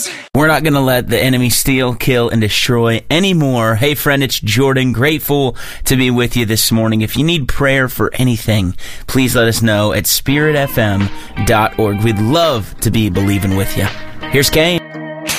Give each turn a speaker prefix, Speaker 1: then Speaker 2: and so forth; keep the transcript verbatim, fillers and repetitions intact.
Speaker 1: Yes!
Speaker 2: We're not going to let the enemy steal, kill, and destroy anymore. Hey, friend, it's Jordan. Grateful to be with you this morning. If you need prayer for anything, please let us know at spirit f m dot org. We'd love to be believing with you. Here's Kane.